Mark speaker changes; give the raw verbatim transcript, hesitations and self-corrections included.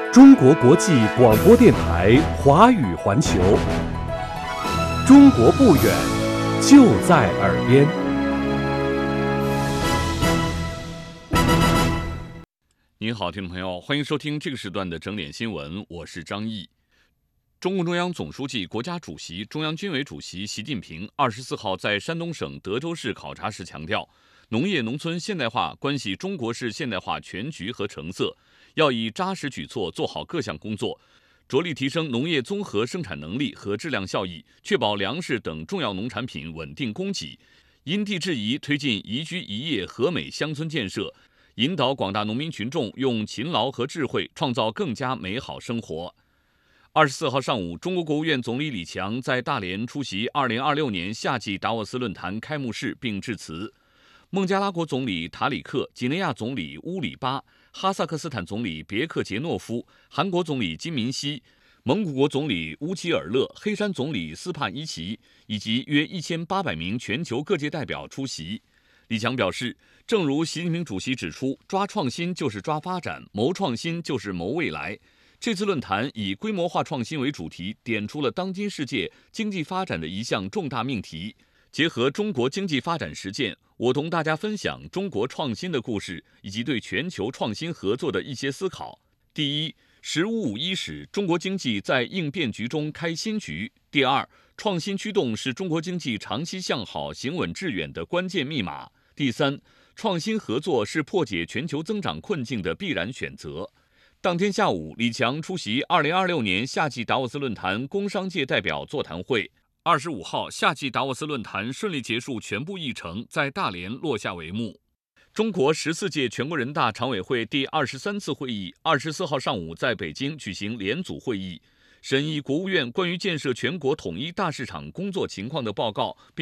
Speaker 1: 中国国际广播电台华语环球，中国不远，就在耳边。
Speaker 2: 您好，听众朋友，欢迎收听这个时段的整点新闻，我是张毅。中共中央总书记、国家主席、中央军委主席习近平二十四号在山东省德州市考察时强调，农业农村现代化关系中国式现代化全局和成色，要以扎实举措做好各项工作，着力提升农业综合生产能力和质量效益，确保粮食等重要农产品稳定供给，因地制宜推进宜居宜业和美乡村建设，引导广大农民群众用勤劳和智慧创造更加美好生活。二十四号上午，中国国务院总理李强在大连出席二零二六年夏季达沃斯论坛开幕式并致辞。孟加拉国总理塔里克、几内亚总理乌里巴、哈萨克斯坦总理别克杰诺夫、韩国总理金民希、蒙古国总理乌齐尔勒、黑山总理斯帕伊奇以及约一千八百名全球各界代表出席。李强表示，正如习近平主席指出，抓创新就是抓发展，谋创新就是谋未来。这次论坛以规模化创新为主题，点出了当今世界经济发展的一项重大命题。结合中国经济发展实践，我同大家分享中国创新的故事，以及对全球创新合作的一些思考。第一，十五五一使中国经济在应变局中开新局。第二，创新驱动是中国经济长期向好、行稳致远的关键密码。第三，创新合作是破解全球增长困境的必然选择。当天下午，李强出席二零二六年夏季达沃斯论坛工商界代表座谈会。二十五号，夏季达沃斯论坛顺利结束全部议程，在大连落下帷幕。中国十四届全国人大常委会第二十三次会议二十四号上午在北京举行联组会议，审议国务院关于建设全国统一大市场工作情况的报告，并